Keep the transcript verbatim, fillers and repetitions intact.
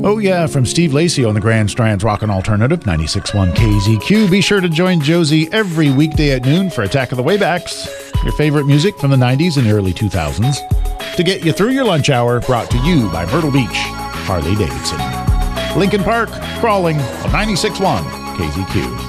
Oh yeah, from Steve Lacy on the Grand Strands Rockin' Alternative, ninety-six point one K Z Q. Be sure to join Josie every weekday at noon for Attack of the Waybacks, your favorite music from the nineties and early two thousands, to get you through your lunch hour, brought to you by Myrtle Beach, Harley Davidson. Lincoln Park, Crawling on ninety-six point one K Z Q.